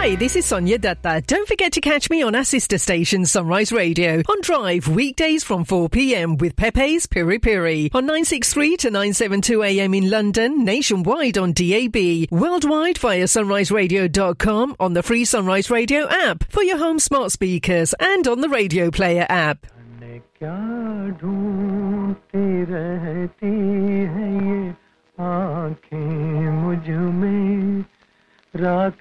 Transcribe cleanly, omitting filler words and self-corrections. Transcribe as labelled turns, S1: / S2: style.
S1: Hi, this is Sonia Datta. Don't forget to catch me on our sister station Sunrise Radio on Drive weekdays from 4 p.m. with Pepe's Piri Piri on 963 to 972 a.m. in London, nationwide on DAB, worldwide via sunriseradio.com, on the free Sunrise Radio app for your home smart speakers and on the Radio Player app.
S2: क्या ढूंढती रहती हैं ये आँखें मुझ में राख